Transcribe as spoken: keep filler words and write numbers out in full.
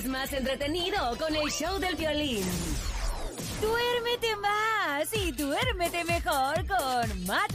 es más entretenido con el show del violín. Duérmete más y duérmete mejor con Mattress